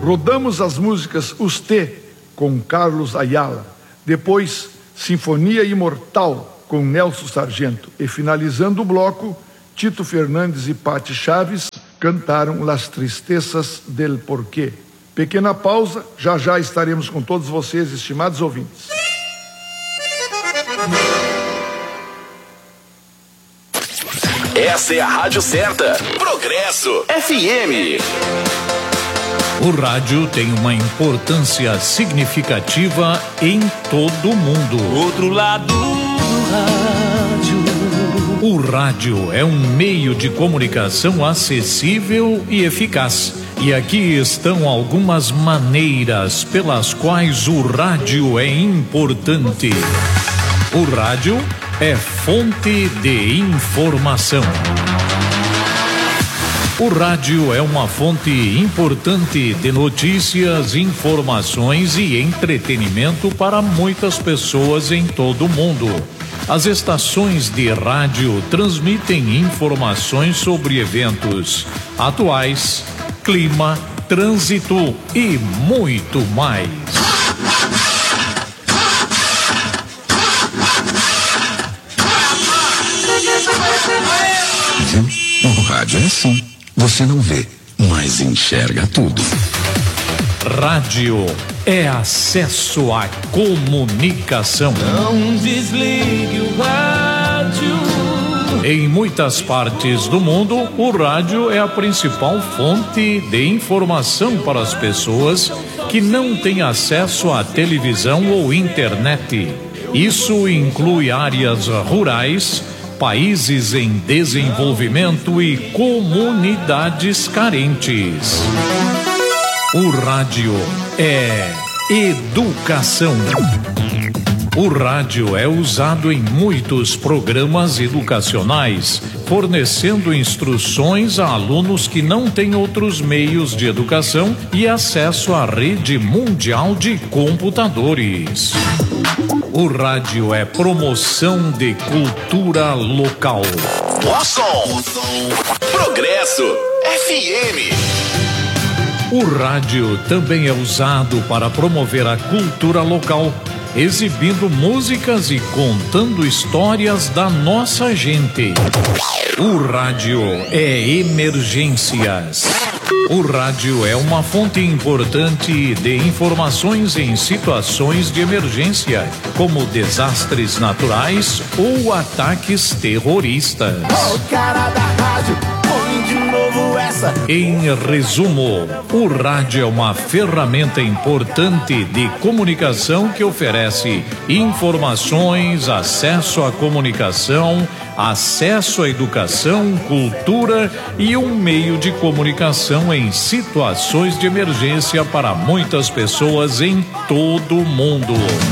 Rodamos as músicas Usté, com Carlos Ayala. Depois, Sinfonia Imortal, com Nelson Sargento. E finalizando o bloco, Tito Fernandes e Patti Chaves cantaram Las Tristezas del Porqué. Pequena pausa, já já estaremos com todos vocês, estimados ouvintes. Essa é a rádio certa. Progresso FM. O rádio tem uma importância significativa em todo o mundo. Outro lado do rádio. O rádio é um meio de comunicação acessível e eficaz. E aqui estão algumas maneiras pelas quais o rádio é importante. O rádio é fonte de informação. O rádio é uma fonte importante de notícias, informações e entretenimento para muitas pessoas em todo o mundo. As estações de rádio transmitem informações sobre eventos atuais, clima, trânsito e muito mais. O rádio é assim. Você não vê, mas enxerga tudo. Rádio é acesso à comunicação. Não desligue o rádio. Em muitas partes do mundo, o rádio é a principal fonte de informação para as pessoas que não têm acesso à televisão ou internet. Isso inclui áreas rurais, países em desenvolvimento e comunidades carentes. O rádio é educação. O rádio é usado em muitos programas educacionais, fornecendo instruções a alunos que não têm outros meios de educação e acesso à rede mundial de computadores. O rádio é promoção de cultura local. O som. Progresso FM. O rádio também é usado para promover a cultura local, exibindo músicas e contando histórias da nossa gente. O rádio é emergências. O rádio é uma fonte importante de informações em situações de emergência, como desastres naturais ou ataques terroristas. O cara da rádio, põe de novo essa. Em resumo, o rádio é uma ferramenta importante de comunicação que oferece informações, acesso à comunicação, acesso à educação, cultura e um meio de comunicação em situações de emergência para muitas pessoas em todo o mundo.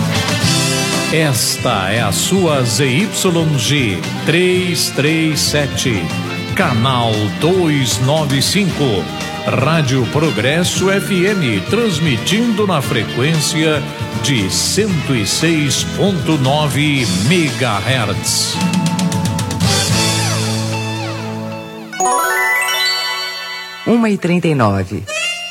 Esta é a sua ZYG 337, canal 295, Rádio Progresso FM, transmitindo na frequência de 106.9 MHz. Uma e 39.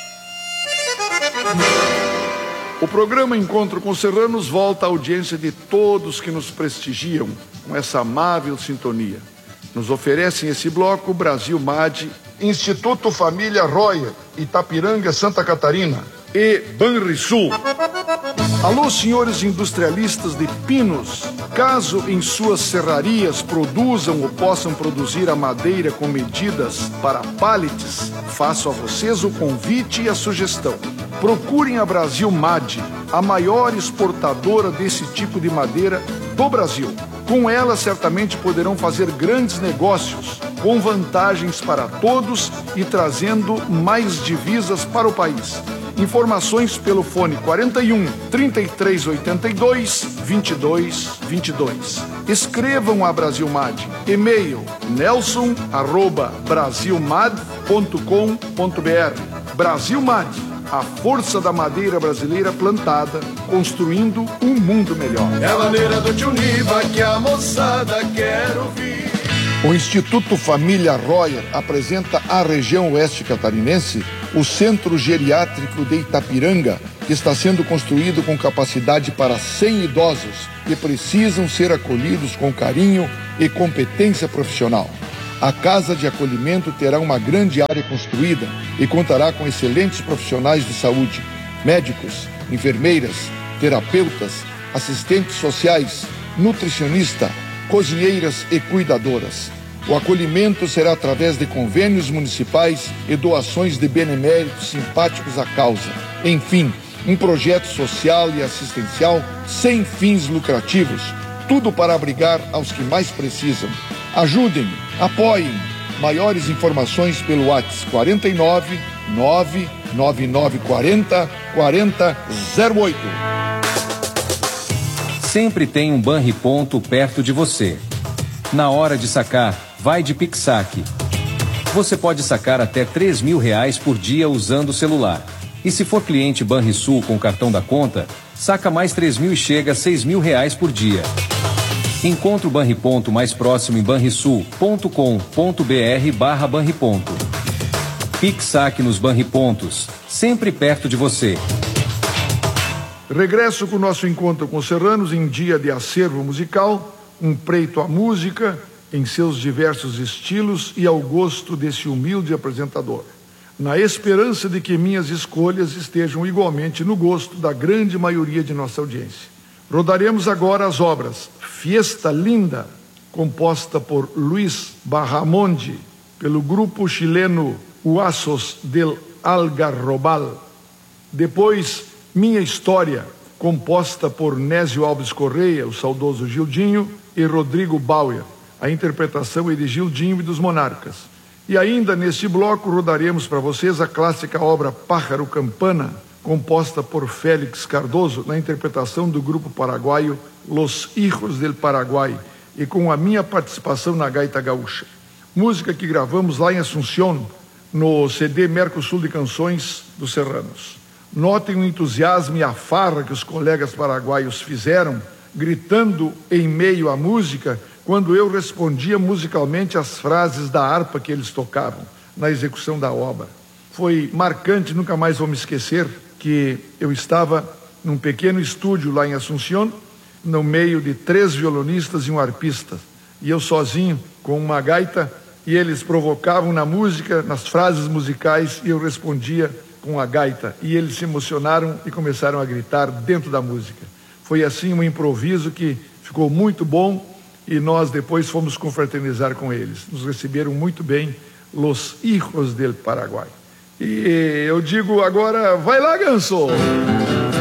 O programa Encontro com Serranos volta à audiência de todos que nos prestigiam com essa amável sintonia. Nos oferecem esse bloco Brasil MAD, Instituto Família Royer, Itapiranga, Santa Catarina e Banrisul. Alô, senhores industrialistas de Pinos, caso em suas serrarias produzam ou possam produzir a madeira com medidas para pallets, faço a vocês o convite e a sugestão. Procurem a Brasil MAD, a maior exportadora desse tipo de madeira do Brasil. Com ela, certamente poderão fazer grandes negócios, com vantagens para todos e trazendo mais divisas para o país. Informações pelo fone 41 3382 2222. Escrevam a Brasil MAD. E-mail nelson@brasilmad.com.br. Brasil MAD, a força da madeira brasileira plantada, construindo um mundo melhor. É a maneira do tio Niva que a moçada quer ouvir. O Instituto Família Royer apresenta à região oeste catarinense o Centro Geriátrico de Itapiranga, que está sendo construído com capacidade para 100 idosos que precisam ser acolhidos com carinho e competência profissional. A Casa de Acolhimento terá uma grande área construída e contará com excelentes profissionais de saúde, médicos, enfermeiras, terapeutas, assistentes sociais, nutricionista, cozinheiras e cuidadoras. O acolhimento será através de convênios municipais e doações de beneméritos simpáticos à causa. Enfim, um projeto social e assistencial sem fins lucrativos, tudo para abrigar aos que mais precisam. Ajudem, apoiem. Maiores informações pelo WhatsApp 49 99940 4008. Sempre tem um Banriponto perto de você. Na hora de sacar, vai de PicSac. Você pode sacar até R$3.000 por dia usando o celular. E se for cliente Banrisul com cartão da conta, saca mais 3.000 e chega a R$6.000 por dia. Encontre o Banriponto mais próximo em banrisul.com.br/Banriponto. PicSac nos Banripontos, sempre perto de você. Regresso com o nosso encontro com serranos em dia de acervo musical, um preito à música em seus diversos estilos e ao gosto desse humilde apresentador, na esperança de que minhas escolhas estejam igualmente no gosto da grande maioria de nossa audiência. Rodaremos agora as obras Fiesta Linda, composta por Luis Bahamonde, pelo grupo chileno Huasos del Algarrobal. Depois, Minha História, composta por Nésio Alves Correia, o saudoso Gildinho, e Rodrigo Bauer. A interpretação é de Gildinho e dos Monarcas. E ainda neste bloco rodaremos para vocês a clássica obra Pájaro Campana, composta por Félix Cardoso, na interpretação do grupo paraguaio Los Hijos del Paraguai, e com a minha participação na gaita gaúcha. Música que gravamos lá em Assunción, no CD Mercosul de Canções dos Serranos. Notem o entusiasmo e a farra que os colegas paraguaios fizeram, gritando em meio à música, quando eu respondia musicalmente as frases da harpa que eles tocavam na execução da obra. Foi marcante, nunca mais vou me esquecer, que eu estava num pequeno estúdio lá em Assunción, no meio de 3 violonistas e um arpista, e eu sozinho com uma gaita, e eles provocavam na música, nas frases musicais, e eu respondia com a gaita, e eles se emocionaram e começaram a gritar dentro da música. Foi assim um improviso que ficou muito bom, e nós depois fomos confraternizar com eles. Nos receberam muito bem, Los Hijos del Paraguai. E eu digo agora, vai lá, Ganso!